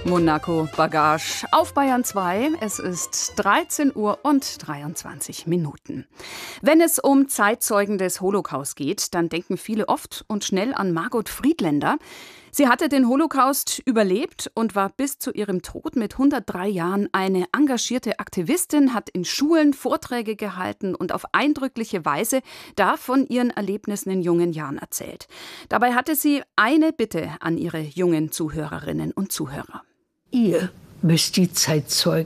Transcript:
Monaco Bagage auf Bayern 2. Es ist 13 Uhr und 23 Minuten. Wenn es um Zeitzeugen des Holocaust geht, dann denken viele oft und schnell an Margot Friedländer. Sie hatte den Holocaust überlebt und war bis zu ihrem Tod mit 103 Jahren eine engagierte Aktivistin, hat in Schulen Vorträge gehalten und auf eindrückliche Weise da von ihren Erlebnissen in jungen Jahren erzählt. Dabei hatte sie eine Bitte an ihre jungen Zuhörerinnen und Zuhörer. Ihr müsst die Zeitzeugen